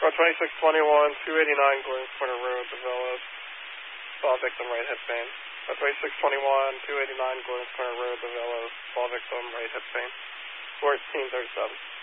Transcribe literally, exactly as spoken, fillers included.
For twenty-six twenty-one, two eighty-nine Gordon Corner Road, Develos. Fall victim, right hip pain. For twenty-six twenty-one, two eighty-nine Gordon Corner Road, Develos. Fall victim, right hip pain. fourteen thirty-seven.